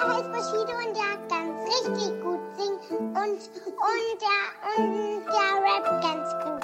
heißt Bushido und der kann richtig gut singen und der rappt ganz gut.